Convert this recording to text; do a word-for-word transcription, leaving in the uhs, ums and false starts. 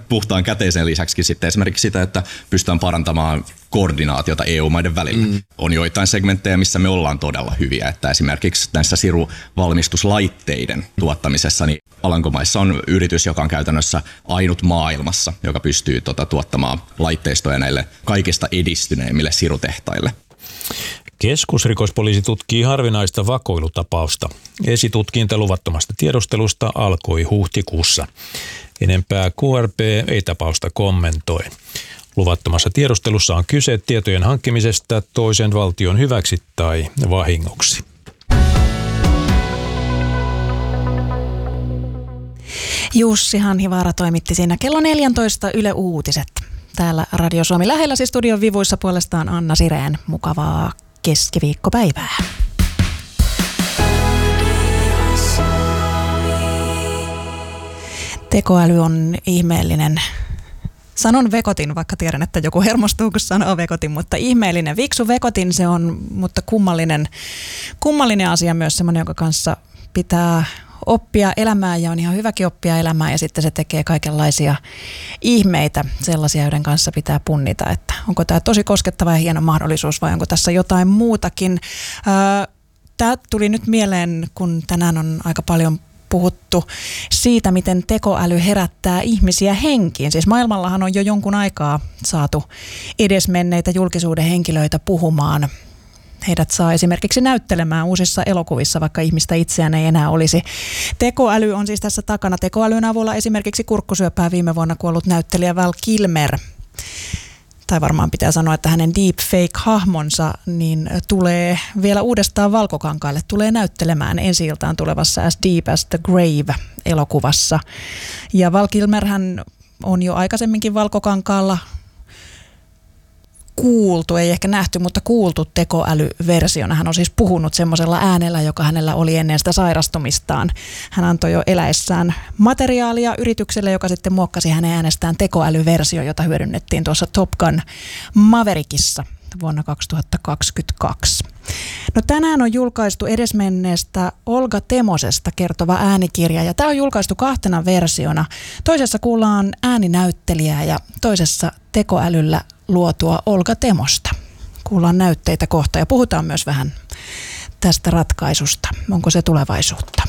puhtaan käteisen lisäksi sitten esimerkiksi sitä, että pystytään parantamaan koordinaatiota E U-maiden välillä. Mm. On joitain segmenttejä, missä me ollaan todella hyviä, että esimerkiksi näissä siruvalmistuslaitteiden tuottamisessa, niin Alankomaissa on yritys, joka on käytännössä ainut maailmassa, joka pystyy tuota, tuottamaan laitteistoja näille kaikista edistyneimmille sirutehtaille. Keskusrikospoliisi tutkii harvinaista vakoilutapausta. Esitutkinta luvattomasta tiedustelusta alkoi huhtikuussa. Enempää K R P ei tapausta kommentoi. Luvattomassa tiedustelussa on kyse tietojen hankkimisesta toisen valtion hyväksi tai vahingoksi. Jussi Hanhivaara toimitti siinä kello neljätoista Yle Uutiset. Täällä Radio Suomi lähellä, siis studion vivuissa puolestaan Anna Sireen. Mukavaa keskiviikkopäivää. Tekoäly on ihmeellinen. Sanon vekotin, vaikka tiedän, että joku hermostuu, kun sanoo vekotin, mutta ihmeellinen. Viksu vekotin se on, mutta kummallinen, kummallinen asia myös semmoinen, jonka kanssa pitää oppia elämää ja on ihan hyväkin oppia elämää ja sitten se tekee kaikenlaisia ihmeitä, sellaisia, joiden kanssa pitää punnita, että onko tämä tosi koskettava ja hieno mahdollisuus vai onko tässä jotain muutakin. Tämä tuli nyt mieleen, kun tänään on aika paljon puhuttu siitä, miten tekoäly herättää ihmisiä henkiin. Siis maailmallahan on jo jonkun aikaa saatu edesmenneitä julkisuuden henkilöitä puhumaan. Heidät saa esimerkiksi näyttelemään uusissa elokuvissa, vaikka ihmistä itseään ei enää olisi. Tekoäly on siis tässä takana. Tekoälyn avulla esimerkiksi kurkkusyöpää viime vuonna kuollut näyttelijä Val Kilmer, tai varmaan pitää sanoa, että hänen deepfake-hahmonsa niin tulee vielä uudestaan valkokankaille, tulee näyttelemään ensi-iltaan tulevassa As Deep as the Grave-elokuvassa. Ja Val Kilmerhän on jo aikaisemminkin valkokankaalla kuultu, ei ehkä nähty, mutta kuultu tekoälyversiona. Hän on siis puhunut semmoisella äänellä, joka hänellä oli ennen sitä sairastumistaan. Hän antoi jo eläessään materiaalia yritykselle, joka sitten muokkasi hänen äänestään tekoälyversio, jota hyödynnettiin tuossa Top Gun Maverickissa vuonna kaksituhattakaksikymmentäkaksi. No tänään on julkaistu edesmenneestä Olga Temosesta kertova äänikirja ja tämä on julkaistu kahtena versiona. Toisessa kuullaan ääninäyttelijää ja toisessa tekoälyllä luotua Olga Temosta. Kuullaan näytteitä kohta ja puhutaan myös vähän tästä ratkaisusta. Onko se tulevaisuutta?